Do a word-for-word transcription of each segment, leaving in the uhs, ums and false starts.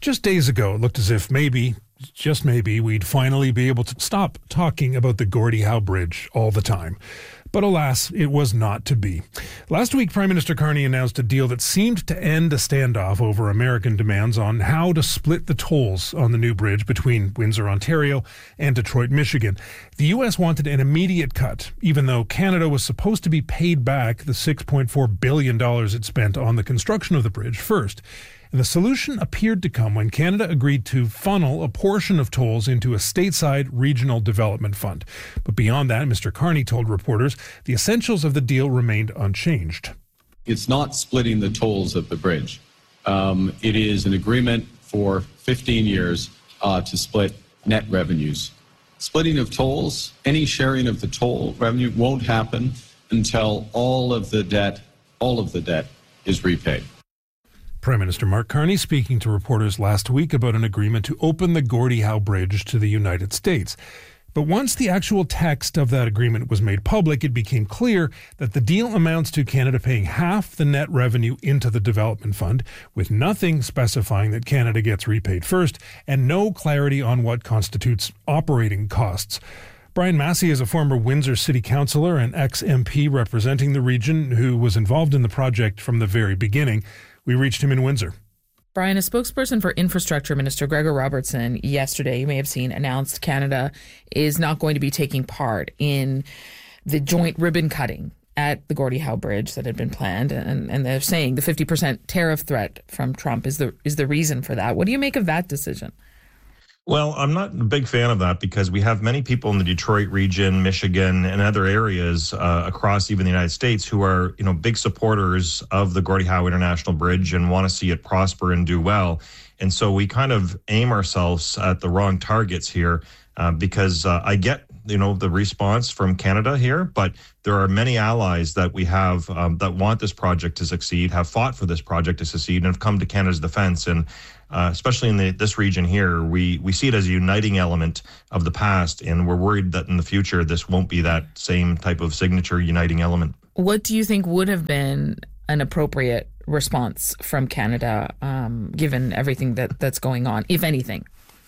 Just days ago, it looked as if maybe, just maybe, we'd finally be able to stop talking about the Gordie Howe Bridge all the time. But alas, it was not to be. Last week, Prime Minister Carney announced a deal that seemed to end a standoff over American demands on how to split the tolls on the new bridge between Windsor, Ontario and Detroit, Michigan. The U S wanted an immediate cut, even though Canada was supposed to be paid back the six point four billion dollars it spent on the construction of the bridge first. And the solution appeared to come when Canada agreed to funnel a portion of tolls into a stateside regional development fund. But beyond that, Mister Carney told reporters the essentials of the deal remained unchanged. It's not splitting the tolls of the bridge. Um, it is an agreement for fifteen years uh, to split net revenues. Splitting of tolls, any sharing of the toll revenue won't happen until all of the debt, all of the debt is repaid. Prime Minister Mark Carney speaking to reporters last week about an agreement to open the Gordie Howe Bridge to the United States. But once the actual text of that agreement was made public, it became clear that the deal amounts to Canada paying half the net revenue into the development fund, with nothing specifying that Canada gets repaid first, and no clarity on what constitutes operating costs. Brian Massey is a former Windsor City Councillor and ex-M P representing the region who was involved in the project from the very beginning. We reached him in Windsor. Brian, a spokesperson for Infrastructure Minister Gregor Robertson yesterday, you may have seen, announced Canada is not going to be taking part in the joint ribbon cutting at the Gordie Howe Bridge that had been planned. And, and they're saying the fifty percent tariff threat from Trump is the is the reason for that. What do you make of that decision? Well, I'm not a big fan of that because we have many people in the Detroit region, Michigan, and other areas uh, across even the United States who are, you know, big supporters of the Gordie Howe International Bridge and want to see it prosper and do well. And so we kind of aim ourselves at the wrong targets here uh, because uh, I get, you know, the response from Canada here, but there are many allies that we have um, that want this project to succeed, have fought for this project to succeed, and have come to Canada's defense. And Uh, especially in the, this region here, we, we see it as a uniting element of the past, and we're worried that in the future this won't be that same type of signature uniting element. What do you think would have been an appropriate response from Canada, um, given everything that, that's going on, if anything?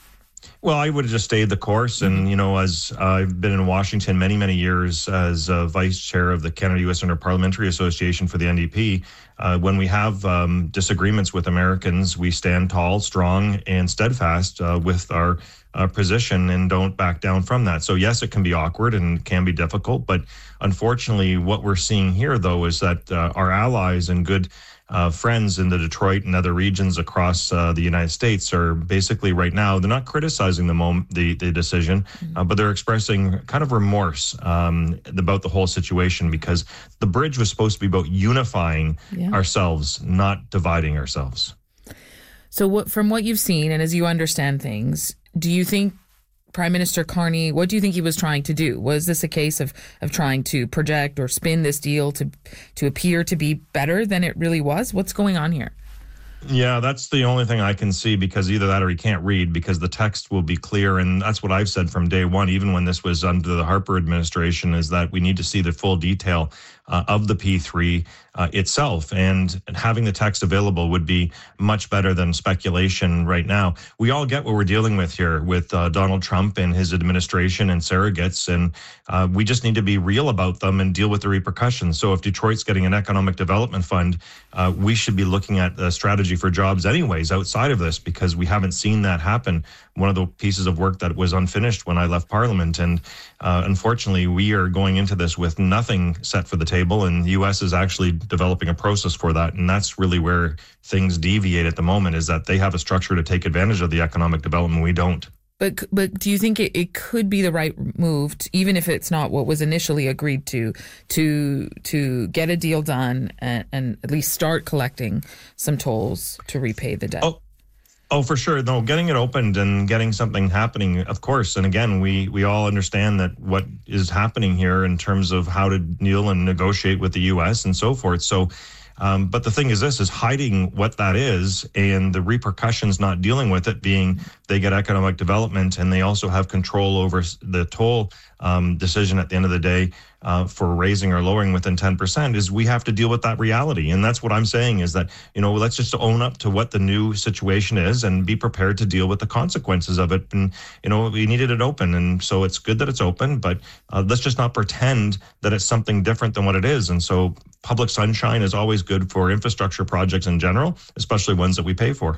Well, I would have just stayed the course. And, you know, as uh, I've been in Washington many, many years as uh, vice chair of the Canada-U S Interparliamentary Association for the N D P, uh, when we have um, disagreements with Americans, we stand tall, strong, and steadfast uh, with our uh, position and don't back down from that. So, yes, it can be awkward and can be difficult. But unfortunately, what we're seeing here, though, is that uh, our allies and good Uh, friends in the Detroit and other regions across uh, the United States are basically right now, they're not criticizing the moment, the, the decision, mm-hmm. uh, but they're expressing kind of remorse um, about the whole situation because the bridge was supposed to be about unifying yeah. ourselves, not dividing ourselves. So what, from what you've seen and as you understand things, do you think Prime Minister Carney, what do you think he was trying to do? Was this a case of, of trying to project or spin this deal to to appear to be better than it really was? What's going on here? Yeah, that's the only thing I can see because either that or he can't read because the text will be clear. And that's what I've said from day one, even when this was under the Harper administration, is that we need to see the full detail uh, of the P three uh, itself. And having the text available would be much better than speculation right now. We all get what we're dealing with here with uh, Donald Trump and his administration and surrogates. And uh, we just need to be real about them and deal with the repercussions. So if Detroit's getting an economic development fund, uh, we should be looking at a strategy for jobs anyways outside of this because we haven't seen that happen. One of the pieces of work that was unfinished when I left Parliament. And uh, unfortunately, we are going into this with nothing set for the table, and the U S is actually developing a process for that. And that's really where things deviate at the moment, is that they have a structure to take advantage of the economic development. We don't. But but do you think it, it could be the right move, to, even if it's not what was initially agreed to, to to get a deal done and, and at least start collecting some tolls to repay the debt? Oh. Oh, for sure. No, getting it opened and getting something happening, of course. And again, we, we all understand that what is happening here in terms of how to deal and negotiate with the U S and so forth. So, um, but the thing is this, is hiding what that is and the repercussions, not dealing with it, being they get economic development, and they also have control over the toll um, decision at the end of the day uh, for raising or lowering within ten percent, is we have to deal with that reality. And that's what I'm saying, is that, you know, let's just own up to what the new situation is and be prepared to deal with the consequences of it. And, you know, we needed it open. And so it's good that it's open, but uh, let's just not pretend that it's something different than what it is. And so public sunshine is always good for infrastructure projects in general, especially ones that we pay for.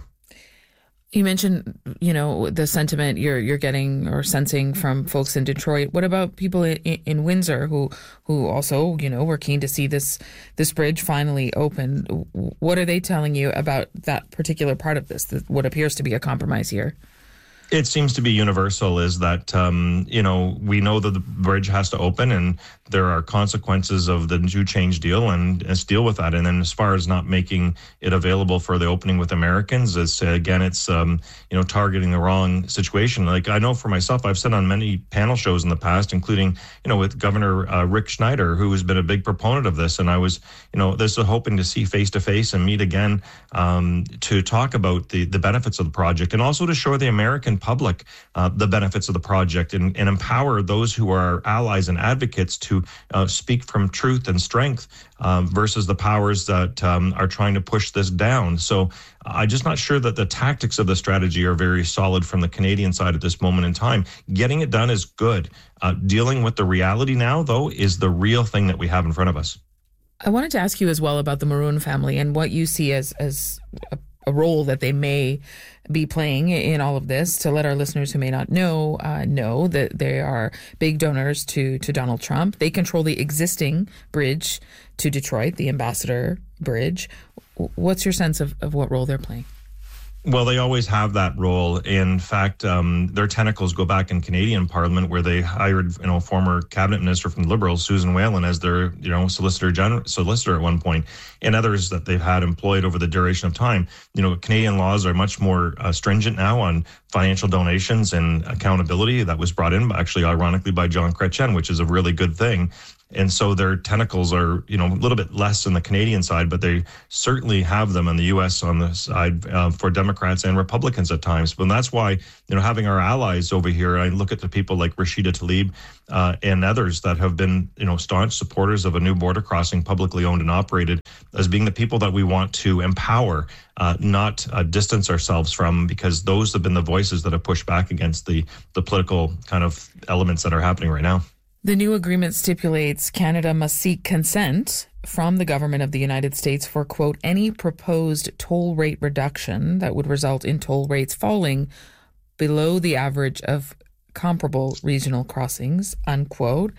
You mentioned, you know, the sentiment you're you're getting or sensing from folks in Detroit. What about people in, in Windsor who who also, you know, were keen to see this this bridge finally open? What are they telling you about that particular part of this, what appears to be a compromise here? It seems to be universal, is that, um, you know, we know that the bridge has to open and there are consequences of the new change deal, and let's deal with that. And then as far as not making it available for the opening with Americans, it's, again, it's, um, you know, targeting the wrong situation. Like, I know for myself, I've said on many panel shows in the past, including, you know, with Governor uh, Rick Schneider, who has been a big proponent of this. And I was, you know, this is hoping to see face to face and meet again um, to talk about the, the benefits of the project, and also to show the American public uh, the benefits of the project, and, and empower those who are allies and advocates to uh, speak from truth and strength uh, versus the powers that um, are trying to push this down. So I'm just not sure that the tactics of the strategy are very solid from the Canadian side at this moment in time. Getting it done is good. Uh, dealing with the reality now, though, is the real thing that we have in front of us. I wanted to ask you as well about the Maroon family and what you see as as a, a role that they may be playing in all of this, to let our listeners who may not know uh, know that they are big donors to to Donald Trump. They control the existing bridge to Detroit, the Ambassador Bridge. What's your sense of, of what role they're playing? Well, they always have that role. In fact, um, their tentacles go back in Canadian Parliament, where they hired, you know, former cabinet minister from the Liberals, Susan Whalen, as their, you know, solicitor general, solicitor at one point, and others that they've had employed over the duration of time. You know, Canadian laws are much more uh, stringent now on financial donations and accountability. That was brought in, actually, ironically, by John Chrétien, which is a really good thing. And so their tentacles are, you know, a little bit less on the Canadian side, but they certainly have them in the U S on the side uh, for Democrats and Republicans at times. But that's why, you know, having our allies over here, I look at the people like Rashida Tlaib uh, and others that have been, you know, staunch supporters of a new border crossing, publicly owned and operated, as being the people that we want to empower, uh, not uh, distance ourselves from, because those have been the voices that have pushed back against the, the political kind of elements that are happening right now. The new agreement stipulates Canada must seek consent from the government of the United States for, quote, any proposed toll rate reduction that would result in toll rates falling below the average of comparable regional crossings, unquote.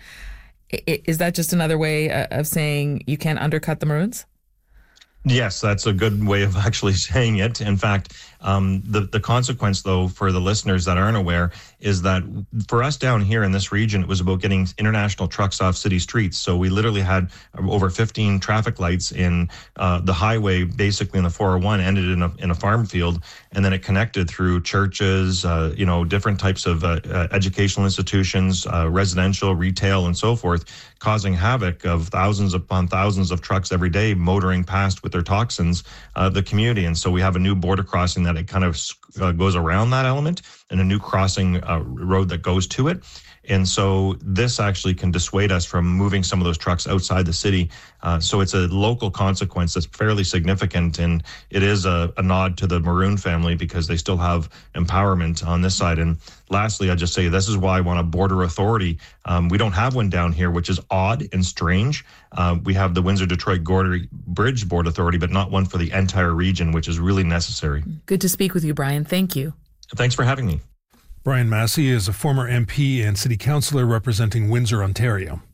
Is that just another way of saying you can't undercut the Maroons? Yes, that's a good way of actually saying it. In fact, um, the, the consequence, though, for the listeners that aren't aware, is that for us down here in this region, it was about getting international trucks off city streets. So we literally had over fifteen traffic lights in uh, the highway, basically in the four oh one, ended in a, in a farm field, and then it connected through churches, uh, you know, different types of uh, uh, educational institutions, uh, residential, retail, and so forth, causing havoc of thousands upon thousands of trucks every day motoring past with their toxins, uh, the community. And so we have a new border crossing that it kind of uh, goes around that element, and a new crossing uh, road that goes to it. And so this actually can dissuade us from moving some of those trucks outside the city. Uh, so it's a local consequence that's fairly significant. And it is a, a nod to the Maroon family, because they still have empowerment on this side. And lastly, I just say this is why I want a border authority. Um, we don't have one down here, which is odd and strange. Uh, we have the Windsor-Detroit Gordy Bridge Board Authority, but not one for the entire region, which is really necessary. Good to speak with you, Brian. Thank you. Thanks for having me. Brian Massey is a former M P and city councillor representing Windsor, Ontario.